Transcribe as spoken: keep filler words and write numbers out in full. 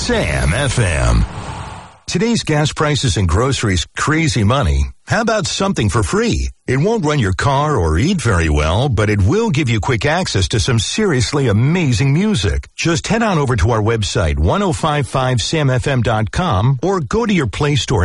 Sam F M. Today's gas prices and groceries, crazy money. How about something for free? It won't run your car or eat very well, but it will give you quick access to some seriously amazing music. Just head on over to our website, ten fifty-five sam f m dot com, or go to your Play Store